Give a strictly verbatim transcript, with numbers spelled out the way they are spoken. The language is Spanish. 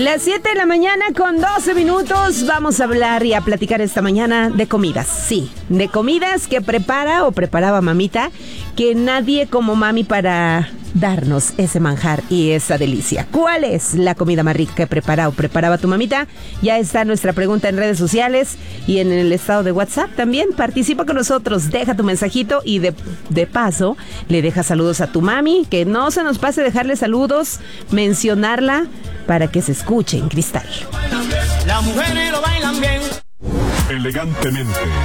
Las siete de la mañana con doce minutos. Vamos a hablar y a platicar esta mañana de comidas. Sí, de comidas que prepara o preparaba mamita, que nadie como mami para darnos ese manjar y esa delicia. ¿Cuál es la comida más rica que prepara o preparaba tu mamita? Ya está nuestra pregunta en redes sociales y en el estado de WhatsApp también. Participa con nosotros, deja tu mensajito y de, de paso le deja saludos a tu mami. Que no se nos pase dejarle saludos, mencionarla para que se escuche en Cristal. Las mujeres lo bailan bien. Elegantemente,